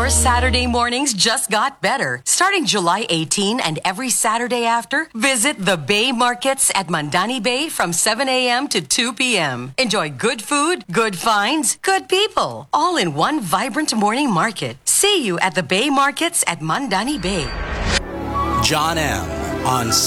Your Saturday mornings just got better. Starting July 18 and every Saturday after, visit the Bay Markets at Mandani Bay from 7 a.m. to 2 p.m. Enjoy good food, good finds, good people, all in one vibrant morning market. See you at the Bay Markets at Mandani Bay. John M. on